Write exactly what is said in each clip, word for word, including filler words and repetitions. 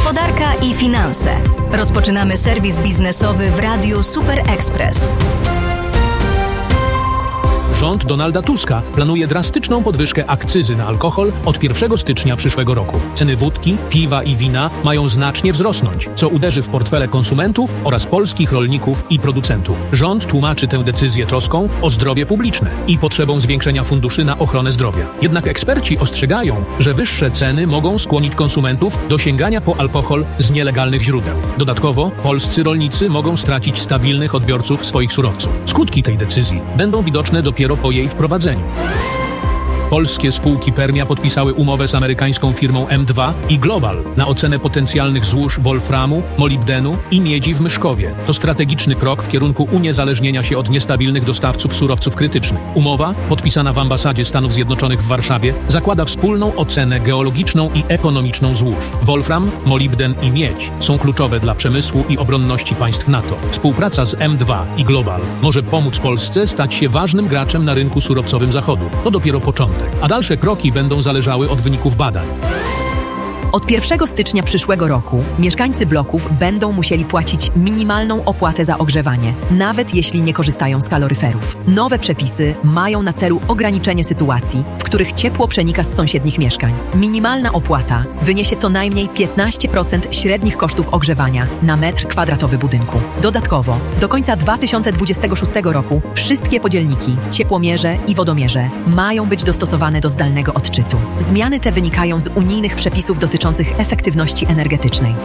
Gospodarka i finanse. Rozpoczynamy serwis biznesowy w Radiu Super Express. Rząd Donalda Tuska planuje drastyczną podwyżkę akcyzy na alkohol od pierwszego stycznia przyszłego roku. Ceny wódki, piwa i wina mają znacznie wzrosnąć, co uderzy w portfele konsumentów oraz polskich rolników i producentów. Rząd tłumaczy tę decyzję troską o zdrowie publiczne i potrzebą zwiększenia funduszy na ochronę zdrowia. Jednak eksperci ostrzegają, że wyższe ceny mogą skłonić konsumentów do sięgania po alkohol z nielegalnych źródeł. Dodatkowo polscy rolnicy mogą stracić stabilnych odbiorców swoich surowców. Skutki tej decyzji będą widoczne dopiero po jej wprowadzeniu. Polskie spółki Permia podpisały umowę z amerykańską firmą M dwa i Global na ocenę potencjalnych złóż wolframu, molibdenu i miedzi w Myszkowie. To strategiczny krok w kierunku uniezależnienia się od niestabilnych dostawców surowców krytycznych. Umowa, podpisana w ambasadzie Stanów Zjednoczonych w Warszawie, zakłada wspólną ocenę geologiczną i ekonomiczną złóż. Wolfram, molibden i miedź są kluczowe dla przemysłu i obronności państw NATO. Współpraca z M dwa i Global może pomóc Polsce stać się ważnym graczem na rynku surowcowym Zachodu. To dopiero początek, a dalsze kroki będą zależały od wyników badań. Od pierwszego stycznia przyszłego roku mieszkańcy bloków będą musieli płacić minimalną opłatę za ogrzewanie, nawet jeśli nie korzystają z kaloryferów. Nowe przepisy mają na celu ograniczenie sytuacji, w których ciepło przenika z sąsiednich mieszkań. Minimalna opłata wyniesie co najmniej piętnaście procent średnich kosztów ogrzewania na metr kwadratowy budynku. Dodatkowo, do końca dwa tysiące dwudziestego szóstego roku wszystkie podzielniki, ciepłomierze i wodomierze mają być dostosowane do zdalnego odczytu. Zmiany te wynikają z unijnych przepisów dotyczących efektywności energetycznej.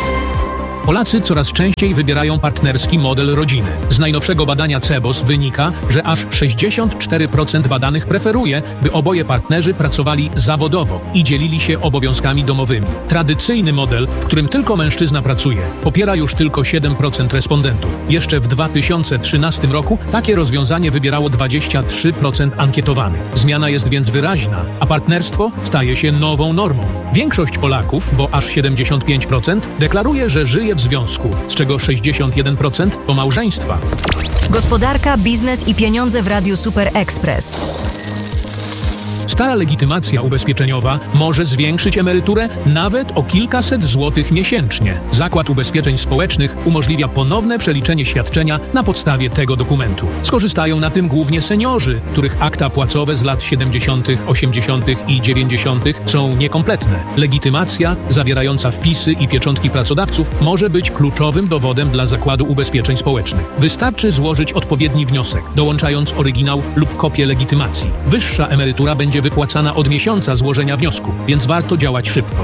Polacy coraz częściej wybierają partnerski model rodziny. Z najnowszego badania C E B O S wynika, że aż sześćdziesiąt cztery procent badanych preferuje, by oboje partnerzy pracowali zawodowo i dzielili się obowiązkami domowymi. Tradycyjny model, w którym tylko mężczyzna pracuje, popiera już tylko siedem procent respondentów. Jeszcze w dwa tysiące trzynastym roku takie rozwiązanie wybierało dwadzieścia trzy procent ankietowanych. Zmiana jest więc wyraźna, a partnerstwo staje się nową normą. Większość Polaków, bo aż siedemdziesiąt pięć procent, deklaruje, że żyje w związku, z czego sześćdziesiąt jeden procent to małżeństwa. Gospodarka, biznes i pieniądze w Radiu Super Express. Stara legitymacja ubezpieczeniowa może zwiększyć emeryturę nawet o kilkaset złotych miesięcznie. Zakład Ubezpieczeń Społecznych umożliwia ponowne przeliczenie świadczenia na podstawie tego dokumentu. Skorzystają na tym głównie seniorzy, których akta płacowe z lat siedemdziesiątych, osiemdziesiątych i dziewięćdziesiątych są niekompletne. Legitymacja zawierająca wpisy i pieczątki pracodawców może być kluczowym dowodem dla Zakładu Ubezpieczeń Społecznych. Wystarczy złożyć odpowiedni wniosek, dołączając oryginał lub kopię legitymacji. Wyższa emerytura będzie wypłacana od miesiąca złożenia wniosku, więc warto działać szybko.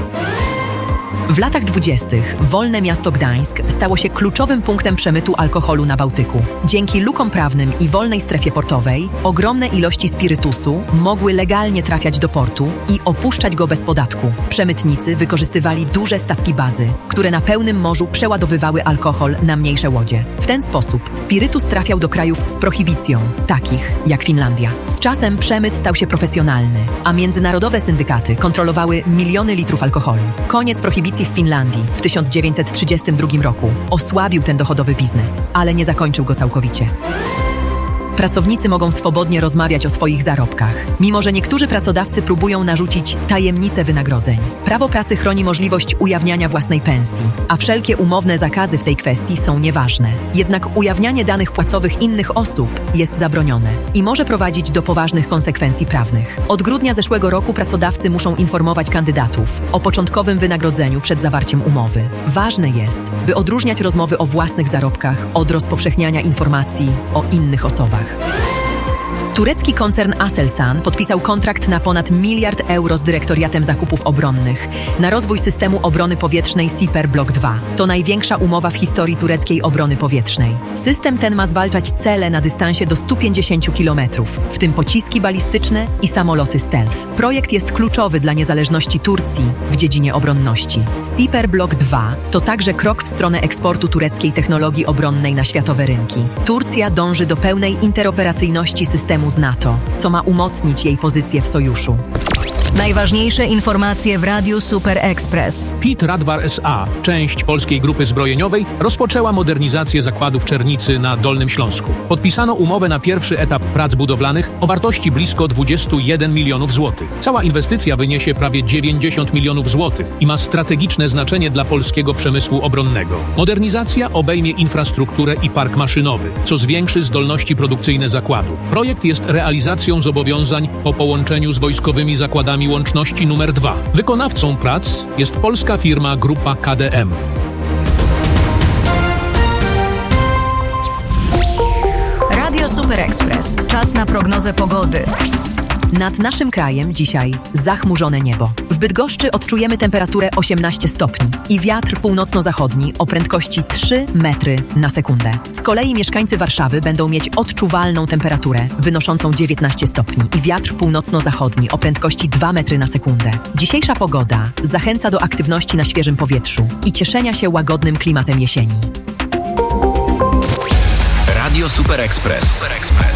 W latach dwudziestych wolne miasto Gdańsk stało się kluczowym punktem przemytu alkoholu na Bałtyku. Dzięki lukom prawnym i wolnej strefie portowej ogromne ilości spirytusu mogły legalnie trafiać do portu i opuszczać go bez podatku. Przemytnicy wykorzystywali duże statki bazy, które na pełnym morzu przeładowywały alkohol na mniejsze łodzie. W ten sposób spirytus trafiał do krajów z prohibicją, takich jak Finlandia. Z czasem przemyt stał się profesjonalny, a międzynarodowe syndykaty kontrolowały miliony litrów alkoholu. Koniec prohibicji w Finlandii w tysiąc dziewięćset trzydziestym drugim roku osłabił ten dochodowy biznes, ale nie zakończył go całkowicie. Pracownicy mogą swobodnie rozmawiać o swoich zarobkach, mimo że niektórzy pracodawcy próbują narzucić tajemnicę wynagrodzeń. Prawo pracy chroni możliwość ujawniania własnej pensji, a wszelkie umowne zakazy w tej kwestii są nieważne. Jednak ujawnianie danych płacowych innych osób jest zabronione i może prowadzić do poważnych konsekwencji prawnych. Od grudnia zeszłego roku pracodawcy muszą informować kandydatów o początkowym wynagrodzeniu przed zawarciem umowy. Ważne jest, by odróżniać rozmowy o własnych zarobkach od rozpowszechniania informacji o innych osobach. Turecki koncern Aselsan podpisał kontrakt na ponad miliard euro z Dyrektoriatem Zakupów Obronnych na rozwój systemu obrony powietrznej Siper Block dwa. To największa umowa w historii tureckiej obrony powietrznej. System ten ma zwalczać cele na dystansie do stu pięćdziesięciu kilometrów, w tym pociski balistyczne i samoloty stealth. Projekt jest kluczowy dla niezależności Turcji w dziedzinie obronności. Siper Block dwa to także krok w stronę eksportu tureckiej technologii obronnej na światowe rynki. Turcja dąży do pełnej interoperacyjności systemu pomóc NATO, co ma umocnić jej pozycję w sojuszu. Najważniejsze informacje w Radiu Super Express. P I T Radwar S A, część Polskiej Grupy Zbrojeniowej, rozpoczęła modernizację zakładu w Czernicy na Dolnym Śląsku. Podpisano umowę na pierwszy etap prac budowlanych o wartości blisko dwadzieścia jeden milionów złotych. Cała inwestycja wyniesie prawie dziewięćdziesiąt milionów złotych i ma strategiczne znaczenie dla polskiego przemysłu obronnego. Modernizacja obejmie infrastrukturę i park maszynowy, co zwiększy zdolności produkcyjne zakładu. Projekt jest realizacją zobowiązań po połączeniu z wojskowymi zakładami łączności numer dwa. Wykonawcą prac jest polska firma Grupa K D M. Radio Super Express. Czas na prognozę pogody. Nad naszym krajem dzisiaj zachmurzone niebo. W Bydgoszczy odczujemy temperaturę osiemnaście stopni i wiatr północno-zachodni o prędkości trzy metry na sekundę. Z kolei mieszkańcy Warszawy będą mieć odczuwalną temperaturę wynoszącą dziewiętnaście stopni i wiatr północno-zachodni o prędkości dwa metry na sekundę. Dzisiejsza pogoda zachęca do aktywności na świeżym powietrzu i cieszenia się łagodnym klimatem jesieni. Radio Super Express.